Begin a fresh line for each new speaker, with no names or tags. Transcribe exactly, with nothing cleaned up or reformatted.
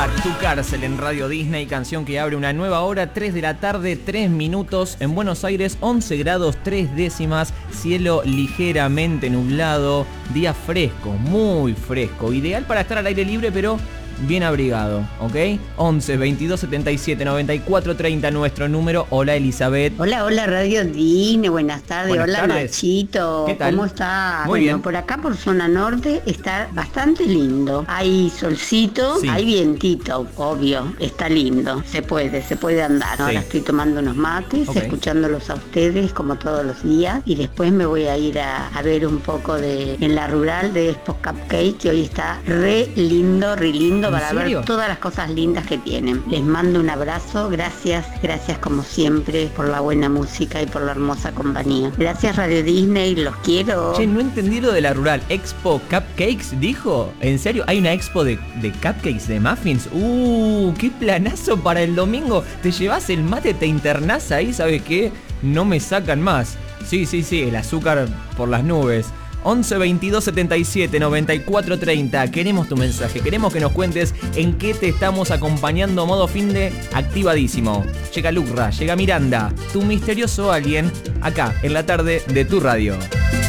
Tupac, Tu Cárcel en Radio Disney, canción que abre una nueva hora, tres de la tarde, tres minutos, en Buenos Aires, once grados, tres décimas, cielo ligeramente nublado, día fresco, muy fresco, ideal para estar al aire libre, pero bien abrigado, ¿ok? once, veintidós, setenta y siete, noventa y cuatro, treinta, nuestro número. Hola, Elizabeth.
Hola, hola, Radio Disney, buenas tardes.
Buenas
hola,
tardes.
Nachito.
¿Qué tal?
¿Cómo está?
Muy
bueno,
bien.
por acá, por zona norte, está bastante lindo. Hay solcito,
Sí.
hay vientito, obvio, está lindo. Se puede, se puede andar. Ahora
Sí.
estoy tomando unos mates,
Ok.
escuchándolos a ustedes como todos los días. Y después me voy a ir a, a ver un poco de en la rural de Expo Cupcake, que hoy está re lindo, re lindo
¿En
para
serio?
ver todas las cosas lindas que tienen. Les mando un abrazo, gracias, gracias como siempre por la buena música y por la hermosa compañía. Gracias Radio Disney, los quiero.
Che, no entendí lo de la rural. Expo Cupcakes, dijo. ¿En serio? ¿Hay una expo de, de cupcakes, de muffins? ¡Uh! ¡Qué planazo para el domingo! Te llevas el mate, te internás ahí, ¿sabes qué? No me sacan más. Sí, sí, sí, el azúcar por las nubes. once, veintidós, setenta y siete, noventa y cuatro, treinta. Queremos tu mensaje, queremos que nos cuentes en qué te estamos acompañando modo fin de activadísimo. Llega Lucra, llega Miranda, tu misterioso alguien, acá en la tarde de tu radio.